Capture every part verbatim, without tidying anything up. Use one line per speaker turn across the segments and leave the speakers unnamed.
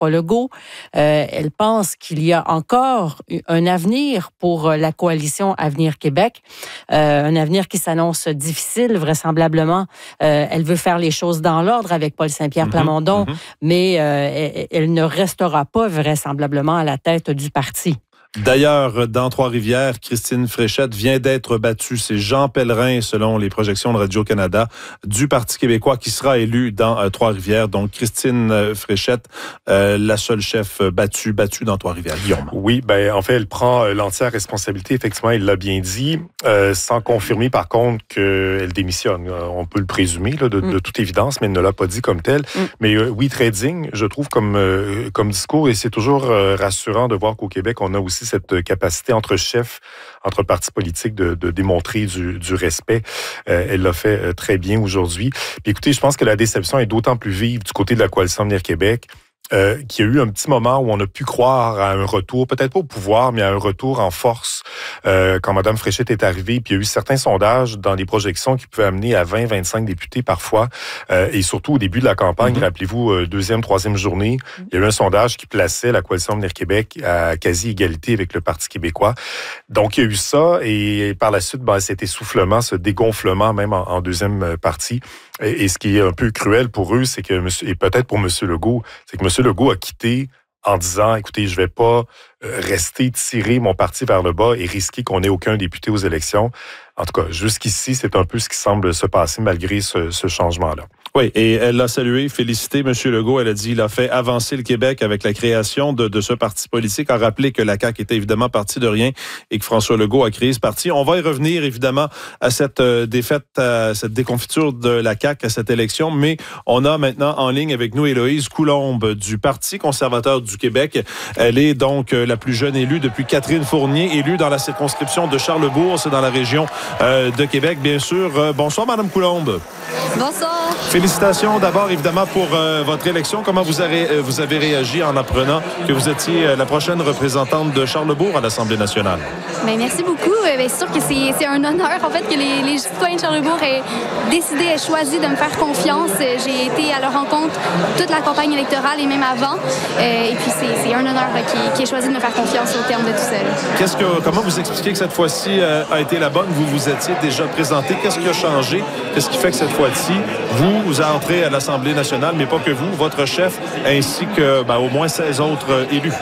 François Legault. Euh, elle pense qu'il y a encore un avenir pour la coalition Avenir Québec, euh, un avenir qui s'annonce difficile, vraisemblablement. Euh, elle veut faire les choses dans l'ordre avec Paul Saint-Pierre mm-hmm, Plamondon, mm-hmm. mais euh, elle, elle ne restera pas vraisemblablement à la tête du parti.
D'ailleurs, dans Trois-Rivières, Christine Fréchette vient d'être battue. C'est Jean Pellerin, selon les projections de Radio-Canada, du Parti québécois qui sera élu dans euh, Trois-Rivières. Donc, Christine Fréchette, euh, la seule chef battue, battue dans Trois-Rivières. Guillaume.
Oui, ben en fait, elle prend euh, l'entière responsabilité. Effectivement, il l'a bien dit, euh, sans confirmer par contre qu'elle démissionne. Euh, on peut le présumer, là, de, mm. de toute évidence, mais elle ne l'a pas dit comme tel. Mm. Mais euh, oui, très digne, je trouve, comme, euh, comme discours. Et c'est toujours euh, rassurant de voir qu'au Québec, on a aussi cette capacité entre chefs, entre partis politiques de, de démontrer du, du respect. Euh, elle l'a fait euh, très bien aujourd'hui. Puis écoutez, je pense que la déception est d'autant plus vive du côté de la Coalition Avenir Québec, Euh, qu'il y a eu un petit moment où on a pu croire à un retour, peut-être pas au pouvoir, mais à un retour en force euh, quand Mme Fréchette est arrivée. Puis il y a eu certains sondages dans les projections qui pouvaient amener à vingt à vingt-cinq députés parfois. Euh, et surtout au début de la campagne, mm-hmm. rappelez-vous, euh, deuxième, troisième journée, mm-hmm. il y a eu un sondage qui plaçait la Coalition Avenir Québec à quasi-égalité avec le Parti québécois. Donc il y a eu ça et par la suite, ben, cet essoufflement, ce dégonflement même en, en deuxième partie. Et, et ce qui est un peu cruel pour eux, c'est que, monsieur, et peut-être pour M. Legault, c'est que M. Legault a quitté en disant, écoutez, je vais pas rester tirer mon parti vers le bas et risquer qu'on ait aucun député aux élections. En tout cas, jusqu'ici, c'est un peu ce qui semble se passer malgré ce, ce changement-là.
Oui, et elle l'a salué, félicité M. Legault. Elle a dit qu'il a fait avancer le Québec avec la création de, de ce parti politique. A rappelé que la C A Q était évidemment parti de rien et que François Legault a créé ce parti. On va y revenir évidemment à cette euh, défaite, à cette déconfiture de la C A Q, à cette élection. Mais on a maintenant en ligne avec nous Héloïse Coulombe du Parti conservateur du Québec. Elle est donc la plus jeune élue depuis Catherine Fournier, élue dans la circonscription de Charlesbourg, c'est dans la région euh, de Québec, bien sûr. Euh, bonsoir, Mme Coulombe.
Bonsoir.
Félicitations d'abord, évidemment, pour euh, votre élection. Comment vous avez, euh, vous avez réagi en apprenant que vous étiez euh, la prochaine représentante de Charlesbourg à l'Assemblée nationale?
Bien, merci beaucoup. Euh, bien, c'est sûr que c'est, c'est un honneur, en fait, que les, les citoyens de Charlesbourg aient décidé, aient choisi de me faire confiance. Euh, j'ai été à leur rencontre toute la campagne électorale et même avant. Euh, et puis, c'est, c'est un honneur là, qui, qui ait choisi de me faire confiance au terme de tout ça.
Qu'est-ce que, comment vous expliquez que cette fois-ci euh, a été la bonne? Vous vous étiez déjà présenté. Qu'est-ce qui a changé? Qu'est-ce qui fait que cette fois-ci, vous, vous entrez à l'Assemblée nationale, mais pas que vous, votre chef, ainsi que ben, au moins seize autres euh, élus?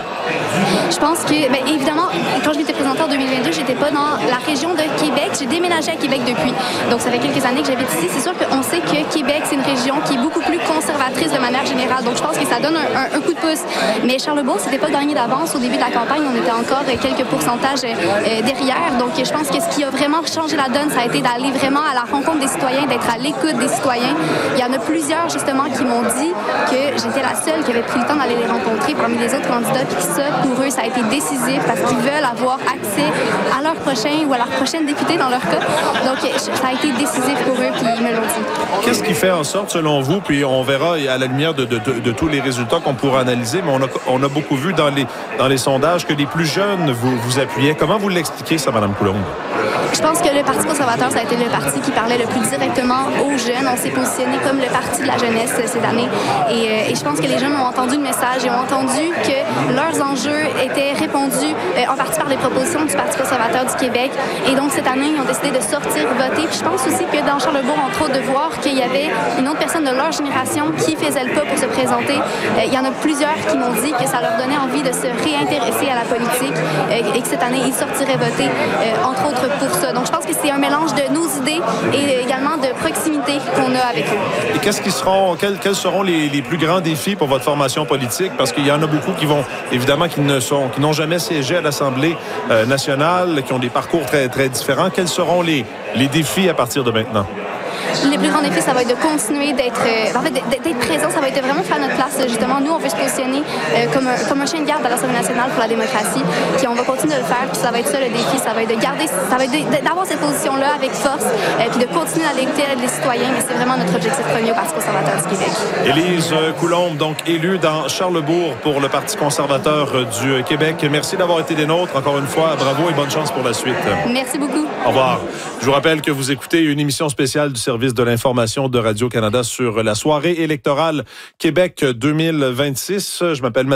Je pense que, bien, évidemment, quand je m'étais présentée en deux mille vingt-deux, j'étais pas dans la région de Québec. J'ai déménagé à Québec depuis. Donc, ça fait quelques années que j'habite ici. C'est sûr qu'on sait que Québec, c'est une région qui est beaucoup plus conservatrice de manière générale. Donc, je pense que ça donne un, un, un coup de pouce. Mais Charlesbourg, c'était pas gagné d'avance. Au début de la campagne, on était encore quelques pourcentages euh, derrière. Donc, je pense que ce qui a vraiment changé la donne, ça a été d'aller vraiment à la rencontre des citoyens, d'être à l'écoute des citoyens. Il y en a plusieurs, justement, qui m'ont dit que j'étais la seule qui avait pris le temps d'aller les rencontrer parmi les autres candidats. Puis ça, pour eux, ça a été décisif parce qu'ils veulent avoir accès à leur prochain ou à leur prochaine députée dans leur cas. Donc, ça a été décisif pour eux, puis ils me l'ont dit.
Qu'est-ce qui fait en sorte, selon vous, puis on verra à la lumière de, de, de, de tous les résultats qu'on pourra analyser, mais on a, on a beaucoup vu dans les, dans les sondages que les plus jeunes vous, vous appuyaient. Comment vous l'expliquez, ça, Mme Coulombe?
Je pense que le Parti conservateur, ça a été le parti qui parlait le plus directement aux jeunes. On s'est positionné comme le parti de la jeunesse cette année. Et, euh, et je pense que les jeunes ont entendu le message et ont entendu que leurs enjeux étaient répondus euh, en partie par les propositions du Parti conservateur du Québec. Et donc, cette année, ils ont décidé de sortir voter. Puis je pense aussi que dans Charlesbourg, entre autres, de voir qu'il y avait une autre personne de leur génération qui faisait le pas pour se présenter. Euh, il y en a plusieurs qui m'ont dit que ça leur donnait envie de se réintéresser à la politique euh, et que cette année, ils sortiraient voter, euh, entre autres, pour ça. Donc, je pense que c'est un mélange de nos idées et également de proximité qu'on a avec eux.
Et qu'est-ce qui seront, quels, quels seront les, les plus grands défis pour votre formation politique? Parce qu'il y en a beaucoup qui vont, évidemment, qui ne sont, qui n'ont jamais siégé à l'Assemblée euh, nationale, qui ont des parcours très, très différents. Quels seront les, les défis à partir de maintenant?
Les plus grands défis, ça va être de continuer d'être, euh, en fait, d'être présent. Ça va être vraiment faire notre place. Justement, nous, on veut se positionner euh, comme, un, comme un chien de garde à l'Assemblée nationale pour la démocratie. Puis on va continuer de le faire. Puis ça va être ça le défi. Ça va être de garder, ça va être de, d'avoir cette position-là avec force. Euh, puis de continuer à l'écouter les citoyens. Mais c'est vraiment notre objectif premier au Parti conservateur du Québec.
Élise Coulombe, donc élue dans Charlesbourg pour le Parti conservateur du Québec. Merci d'avoir été des nôtres. Encore une fois, bravo et bonne chance pour la suite.
Merci beaucoup.
Au revoir. Je vous rappelle que vous écoutez une émission spéciale du service de l'information de Radio-Canada sur la soirée électorale Québec deux mille vingt-six. Je m'appelle Mathieu.